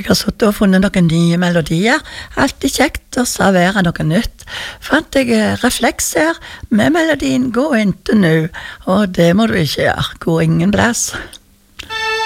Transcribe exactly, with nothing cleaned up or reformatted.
Jeg har suttet og funnet noen nye melodier. Alltid kjekt å servere noe nytt. Fant jeg eh, refleks her med melodien Gå inte nu, og det må du ikke gjøre. Gå ingen plass.